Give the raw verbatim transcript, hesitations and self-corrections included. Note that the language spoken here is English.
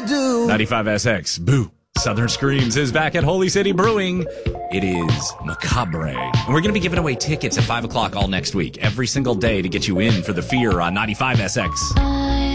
to do. ninety-five S X, boo. Southern Screams is back at Holy City Brewing. It is Macabre. And we're going to be giving away tickets at five o'clock all next week, every single day to get you in for the Fear on ninety-five S X.